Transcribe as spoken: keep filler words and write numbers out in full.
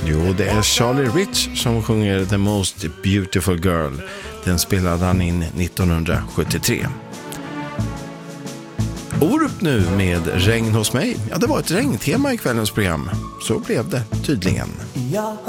Jo, det är Charlie Rich som sjunger The Most Beautiful Girl. Den spelade han in nittonhundrasjuttiotre. Orup nu med Regn hos mig. Ja, det var ett regntema i kvällens program. Så blev det tydligen. Ja.